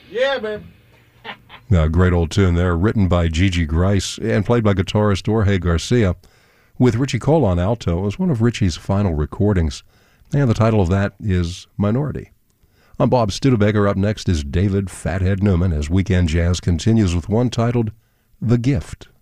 Yeah, baby. Great old tune there, written by Gigi Grice and played by guitarist Jorge Garcia, with Richie Cole on alto. It was one of Richie's final recordings, and the title of that is Minority. I'm Bob Studebaker. Up next is David Fathead Newman as Weekend Jazz continues with one titled The Gift.